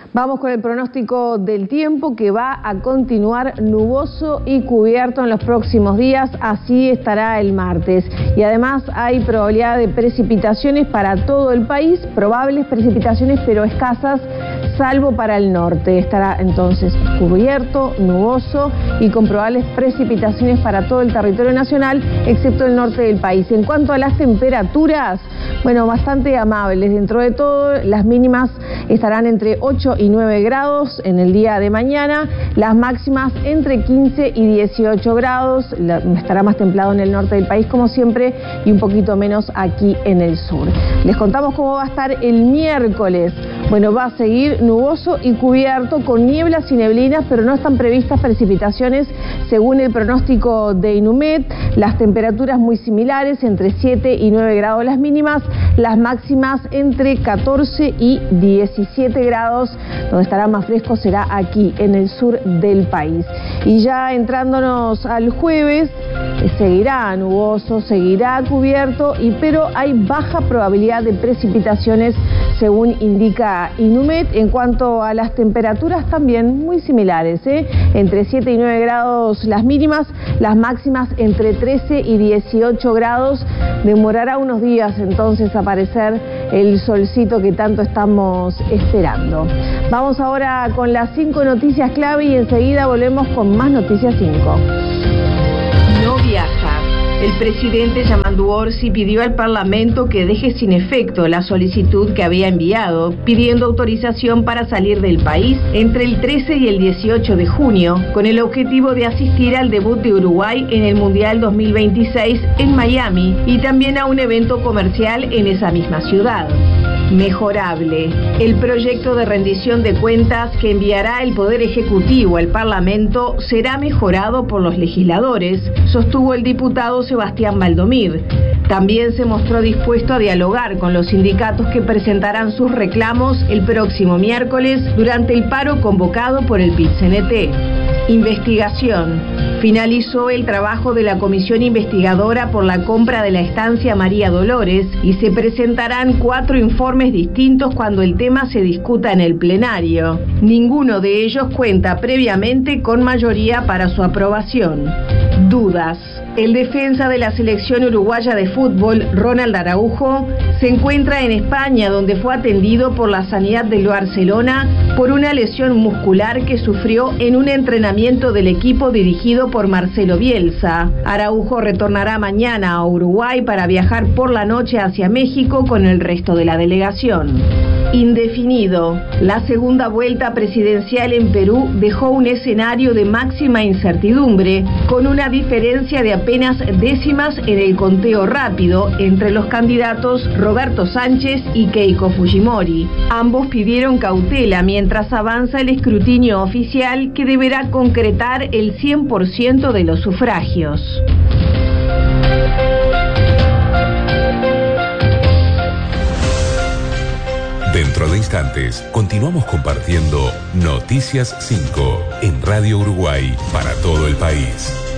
Vamos con el pronóstico del tiempo, que va a continuar nuboso y cubierto en los próximos días, así estará el martes. Y además hay probabilidad de precipitaciones para todo el país, probables precipitaciones pero escasas, salvo para el norte. Estará entonces cubierto, nuboso y con probables precipitaciones para todo el territorio nacional, excepto el norte del país. En cuanto a las temperaturas, bueno, bastante amables. Dentro de todo, las mínimas estarán entre 8 y 9 grados en el día de mañana, las máximas entre 15 y 18 grados, estará más templado en el norte del país como siempre y un poquito menos aquí en el sur. Les contamos cómo va a estar el miércoles. Bueno, va a seguir nuboso y cubierto con nieblas y neblinas, pero no están previstas precipitaciones según el pronóstico de Inumet. Las temperaturas muy similares, entre 7 y 9 grados las mínimas, las máximas entre 14 y 17 grados, donde estará más fresco será aquí en el sur del país. Y ya entrándonos al jueves, seguirá nuboso, seguirá cubierto, pero hay baja probabilidad de precipitaciones según indica Inumet. En cuanto a las temperaturas, también muy similares, entre 7 y 9 grados las mínimas, las máximas entre 13 y 18 grados. Demorará unos días entonces aparecer el solcito que tanto estamos esperando. Vamos ahora con las 5 noticias clave y enseguida volvemos con más Noticias 5. No viaja. El presidente Yamandu Orsi pidió al Parlamento que deje sin efecto la solicitud que había enviado, pidiendo autorización para salir del país entre el 13 y el 18 de junio, con el objetivo de asistir al debut de Uruguay en el Mundial 2026 en Miami y también a un evento comercial en esa misma ciudad. Mejorable. El proyecto de rendición de cuentas que enviará el Poder Ejecutivo al Parlamento será mejorado por los legisladores, sostuvo el diputado Sebastián Valdomir. También se mostró dispuesto a dialogar con los sindicatos que presentarán sus reclamos el próximo miércoles durante el paro convocado por el PIT-CNT. Investigación. Finalizó el trabajo de la comisión investigadora por la compra de la estancia María Dolores y se presentarán 4 informes distintos cuando el tema se discuta en el plenario. Ninguno de ellos cuenta previamente con mayoría para su aprobación. Dudas. El defensa de la selección uruguaya de fútbol, Ronald Araujo, se encuentra en España, donde fue atendido por la Sanidad del Barcelona por una lesión muscular que sufrió en un entrenamiento del equipo dirigido por Marcelo Bielsa. Araujo retornará mañana a Uruguay para viajar por la noche hacia México con el resto de la delegación. Indefinido. La segunda vuelta presidencial en Perú dejó un escenario de máxima incertidumbre, con una diferencia de apenas décimas en el conteo rápido entre los candidatos Roberto Sánchez y Keiko Fujimori. Ambos pidieron cautela mientras avanza el escrutinio oficial, que deberá concretar el 100% de los sufragios. Dentro de instantes, continuamos compartiendo Noticias 5 en Radio Uruguay para todo el país.